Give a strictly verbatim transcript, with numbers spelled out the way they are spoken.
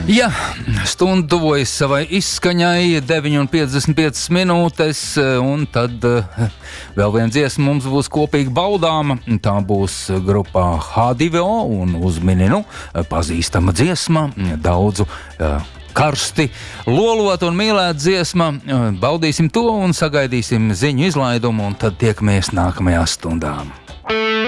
Ja stunda tuvojas savai izskaņai, deviņi un piecdesmit piecas minūtes, un tad vēl viena dziesma mums būs kopīgi baudāma. Tā būs grupā H divi O un uzmininu pazīstama dziesma, daudzu karsti lolot un mīlēt dziesma. Baudīsim to un sagaidīsim ziņu izlaidumu, un tad tiekamies nākamajā stundām.